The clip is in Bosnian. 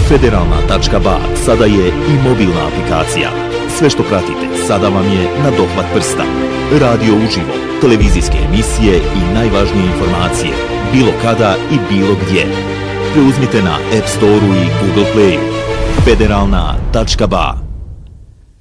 Federalna.ba sada je i mobilna aplikacija. Sve što pratite sada vam je na dohvat prsta. Radio uživo, televizijske emisije i najvažnije informacije, bilo kada i bilo gdje. Preuzmite na App Store-u i Google Play. Federalna.ba